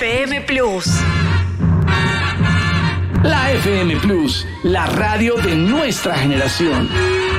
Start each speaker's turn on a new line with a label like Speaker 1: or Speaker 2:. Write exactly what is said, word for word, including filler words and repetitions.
Speaker 1: F M Plus.
Speaker 2: La F M Plus, la radio de nuestra generación.